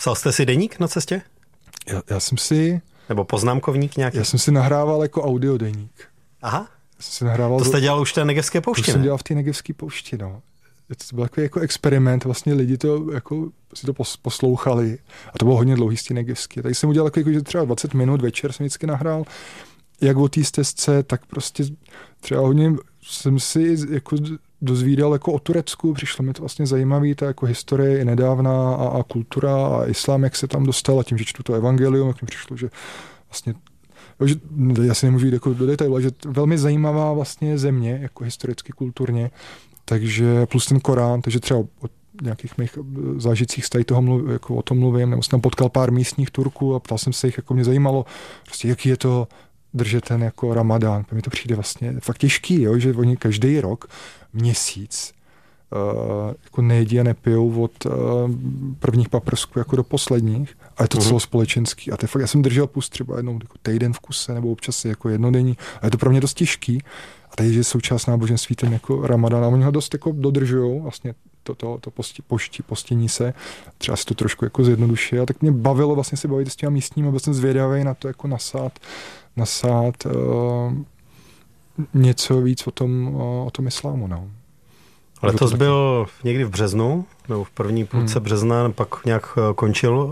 Psal jste si deník na cestě? Já jsem si... Nebo poznámkovník nějaký? Já jsem si nahrával jako audiodeník. Aha. To jste dělal už v té Negevské poušti, ne? To jsem dělal v té Negevské poušti, no. To byl takový jako experiment, vlastně lidi to jako si to poslouchali a to bylo hodně dlouhý z té Negevské. Tady jsem udělal jako, že třeba 20 minut večer jsem vždycky nahrál, jak o té stezce, tak prostě třeba hodně jsem si jako dozvídal jako o Turecku, přišlo mi to vlastně zajímavý, ta jako historie i nedávná a kultura a islám, jak se tam dostal a tím, že čtu to evangelium, jak mi přišlo, že vlastně že já si nemůžu jít jako do detailu, že velmi zajímavá vlastně země, jako historicky, kulturně, takže plus ten Korán, takže třeba o nějakých mých zážitcích z toho jako o tom mluvím, nebo jsem tam potkal pár místních Turků a ptal jsem se jich, jako mě zajímalo, prostě jaký je to držet ten jako Ramadán. Mně to přijde vlastně fakt těžký, jo, že oni každý rok, měsíc, jako nejedí a nepijou od prvních paprsků jako do posledních a je to celospolečenský. A to je fakt, já jsem držel pust třeba jednou jako týden v kuse nebo občas jako jednodenní a je to pro mě dost těžký. A tady je součást náboženství ten jako Ramadán a oni ho dost jako dodržujou vlastně to postění se. Třeba si to trošku jako zjednodušuje. A tak mě bavilo vlastně se bavit s těma místními, byl jsem zvědavý na to jako nasát něco víc o tom islámu, no. Letos byl někdy v březnu, nebo v první půlce března, pak nějak končil,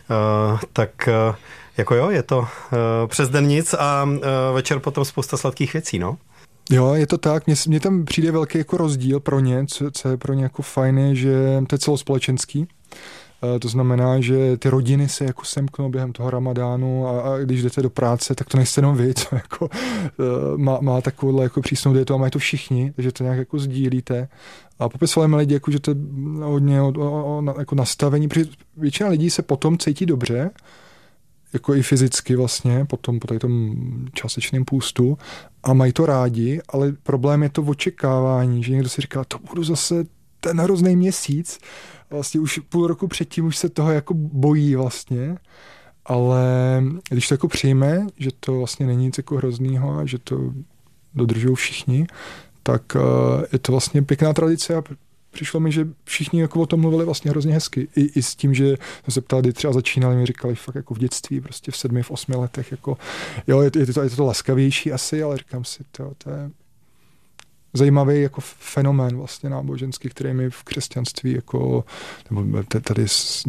tak jako jo, je to přes den nic a večer potom spousta sladkých věcí, no. Jo, je to tak. Mně tam přijde velký jako rozdíl pro ně, co je pro ně jako fajné, že to je celospolečenský. To znamená, že ty rodiny se jako semknou během toho Ramadánu a když jdete do práce, tak to nejste jenom vy, co jako má takovouhle jako přísnou dietu a mají to všichni, takže to nějak jako sdílíte. A popisovali mi lidi, jako, že to je hodně jako nastavení, protože většina lidí se potom cítí dobře, jako i fyzicky vlastně, potom po tady tom částečném půstu a mají to rádi, ale problém je to očekávání, že někdo si říká, to budu zase ten hrozný měsíc, vlastně už půl roku předtím už se toho jako bojí vlastně, ale když to jako přijme, že to vlastně není nic jako hroznýho a že to dodržují všichni, tak je to vlastně pěkná tradice a přišlo mi, že všichni jako o tom mluvili vlastně hrozně hezky. I s tím, že jsem se ptal, kdy třeba začínali, mi říkali fakt jako v dětství, prostě v 7, v 8 letech, jako, jo, je to laskavější asi, ale říkám si, to je zajímavý jako fenomén vlastně náboženský, který mi v křesťanství jako, nebo tady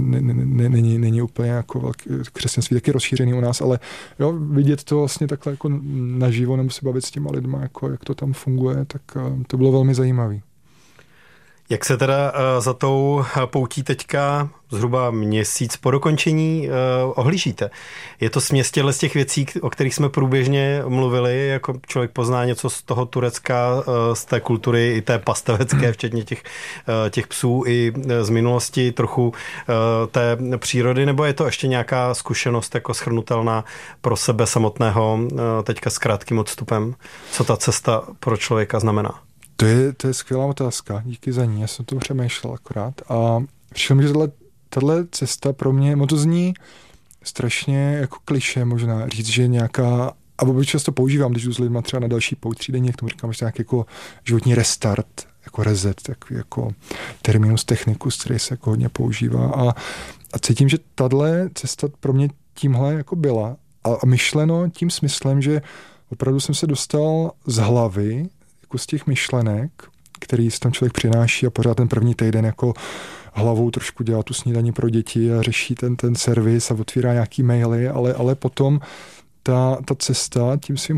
není úplně jako velký, křesťanství taky rozšířený u nás, ale jo, vidět to vlastně takhle jako naživo, nebo se bavit s těma lidma, jako jak to tam funguje, tak to bylo velmi zajímavý. Jak se teda za tou poutí teďka zhruba měsíc po dokončení ohlížíte? Je to směs z těch věcí, o kterých jsme průběžně mluvili, jako člověk pozná něco z toho Turecka, z té kultury i té pastavecké, včetně těch psů i z minulosti, trochu té přírody, nebo je to ještě nějaká zkušenost jako shrnutelná pro sebe samotného teďka s krátkým odstupem? Co ta cesta pro člověka znamená? To je skvělá otázka, díky za ní, já jsem to přemýšlel akorát a přišlo mi, že tahle cesta pro mě, to zní strašně jako klišé možná říct, že nějaká, a vůbec často používám, když jdu s lidma třeba na další pouť 3 denní, k tomu říkám, že nějaký jako životní restart, jako reset, jako terminus technicus, který se jako hodně používá a cítím, že tahle cesta pro mě tímhle jako byla a myšleno tím smyslem, že opravdu jsem se dostal z hlavy jako z těch myšlenek, který si tam člověk přináší a pořád ten první týden jako hlavou trošku dělá tu snídaní pro děti a řeší ten servis a otvírá nějaký maily, ale potom ta cesta tím svým